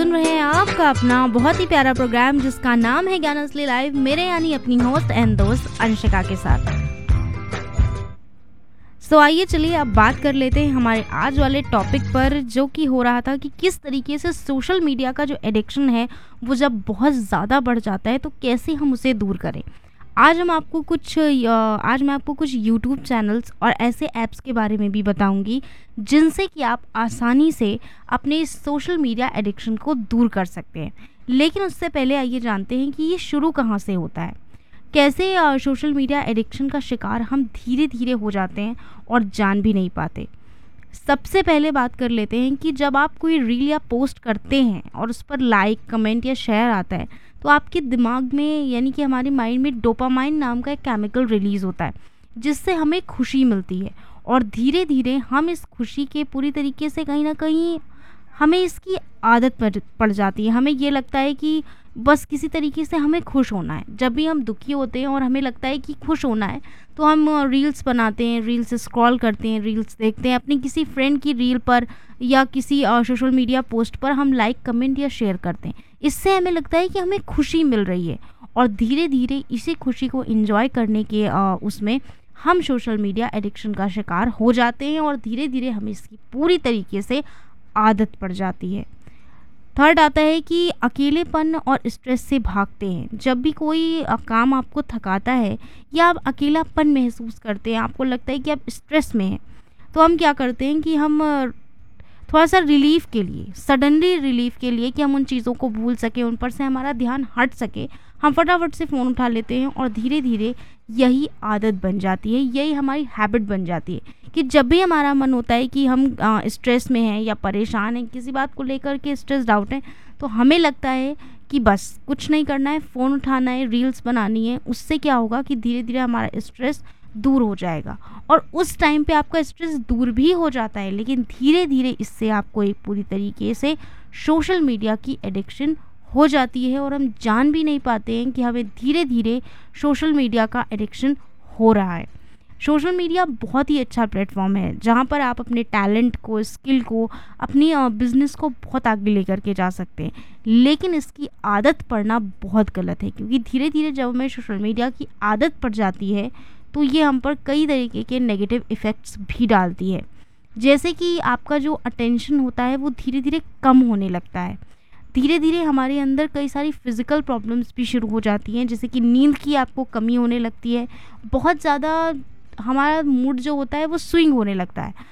सुन रहे हैं आपका अपना बहुत ही प्यारा प्रोग्राम जिसका नाम है ज्ञान असली लाइव, मेरे यानी अपनी होस्ट एंड दोस्त अंशिका के साथ। आइए चलिए अब बात कर लेते हैं हमारे आज वाले टॉपिक पर, जो कि हो रहा था कि किस तरीके से सोशल मीडिया का जो एडिक्शन है वो जब बहुत ज़्यादा बढ़ जाता है तो कैसे हम उसे दूर करें। आज मैं आपको कुछ यूट्यूब चैनल्स और ऐसे ऐप्स के बारे में भी बताऊंगी जिनसे कि आप आसानी से अपने इस सोशल मीडिया एडिक्शन को दूर कर सकते हैं। लेकिन उससे पहले आइए जानते हैं कि ये शुरू कहाँ से होता है, कैसे सोशल मीडिया एडिक्शन का शिकार हम धीरे धीरे हो जाते हैं और जान भी नहीं पाते। सबसे पहले बात कर लेते हैं कि जब आप कोई रील या पोस्ट करते हैं और उस पर लाइक, कमेंट या शेयर आता है तो आपके दिमाग में यानी कि हमारे माइंड में डोपामाइन नाम का एक केमिकल रिलीज़ होता है जिससे हमें खुशी मिलती है और धीरे धीरे हम इस खुशी के पूरी तरीके से कहीं ना कहीं हमें इसकी आदत पड़ जाती है। हमें ये लगता है कि बस किसी तरीके से हमें खुश होना है। जब भी हम दुखी होते हैं और हमें लगता है कि खुश होना है तो हम रील्स बनाते हैं, रील्स स्क्रॉल करते हैं, रील्स देखते हैं। अपनी किसी फ्रेंड की रील पर या किसी सोशल मीडिया पोस्ट पर हम लाइक, कमेंट या शेयर करते हैं। इससे हमें लगता है कि हमें खुशी मिल रही है और धीरे धीरे इसी खुशी को एंजॉय करने के उसमें हम सोशल मीडिया एडिक्शन का शिकार हो जाते हैं और धीरे धीरे हमें इसकी पूरी तरीके से आदत पड़ जाती है। थर्ड आता है कि अकेलेपन और स्ट्रेस से भागते हैं। जब भी कोई काम आपको थकाता है या आप अकेलापन महसूस करते हैं, आपको लगता है कि आप स्ट्रेस में हैं, तो हम क्या करते हैं कि हम थोड़ा सा रिलीफ के लिए, सडनली रिलीफ के लिए कि हम उन चीज़ों को भूल सकें, उन पर से हमारा ध्यान हट सके, हम फटाफट से फ़ोन उठा लेते हैं और धीरे धीरे यही आदत बन जाती है, यही हमारी हैबिट बन जाती है कि जब भी हमारा मन होता है कि हम स्ट्रेस में हैं या परेशान हैं, किसी बात को लेकर के स्ट्रेस आउट हैं, तो हमें लगता है कि बस कुछ नहीं करना है, फ़ोन उठाना है, रील्स बनानी है। उससे क्या होगा कि धीरे धीरे हमारा स्ट्रेस दूर हो जाएगा और उस टाइम पे आपका स्ट्रेस दूर भी हो जाता है, लेकिन धीरे धीरे इससे आपको एक पूरी तरीके से सोशल मीडिया की एडिक्शन हो जाती है और हम जान भी नहीं पाते हैं कि हमें धीरे धीरे सोशल मीडिया का एडिक्शन हो रहा है। सोशल मीडिया बहुत ही अच्छा प्लेटफॉर्म है जहाँ पर आप अपने टैलेंट को, स्किल को, अपनी बिजनेस को बहुत आगे लेकर के जा सकते हैं, लेकिन इसकी आदत पड़ना बहुत गलत है क्योंकि धीरे धीरे जब हमें सोशल मीडिया की आदत पड़ जाती है तो ये हम पर कई तरीके के नेगेटिव इफ़ेक्ट्स भी डालती है। जैसे कि आपका जो अटेंशन होता है वो धीरे धीरे कम होने लगता है। धीरे धीरे हमारे अंदर कई सारी फिज़िकल प्रॉब्लम्स भी शुरू हो जाती हैं, जैसे कि नींद की आपको कमी होने लगती है। बहुत ज़्यादा हमारा मूड जो होता है वो स्विंग होने लगता है।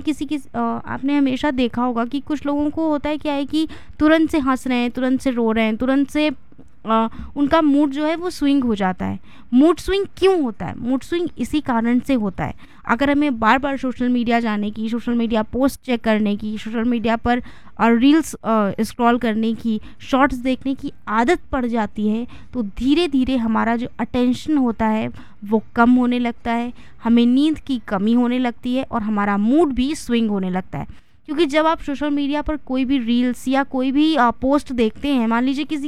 आपने हमेशा देखा होगा कि कुछ लोगों को होता है क्या है कि तुरंत से हंस रहे हैं, तुरंत से रो रहे हैं, तुरंत से उनका मूड जो है वो स्विंग हो जाता है। मूड स्विंग क्यों होता है? मूड स्विंग इसी कारण से होता है। अगर हमें बार बार सोशल मीडिया जाने की, सोशल मीडिया पोस्ट चेक करने की, सोशल मीडिया पर रील्स स्क्रॉल करने की, शॉर्ट्स देखने की आदत पड़ जाती है तो धीरे धीरे हमारा जो अटेंशन होता है वो कम होने लगता है, हमें नींद की कमी होने लगती है और हमारा मूड भी स्विंग होने लगता है। क्योंकि जब आप सोशल मीडिया पर कोई भी रील्स या कोई भी पोस्ट देखते हैं, मान लीजिए किसी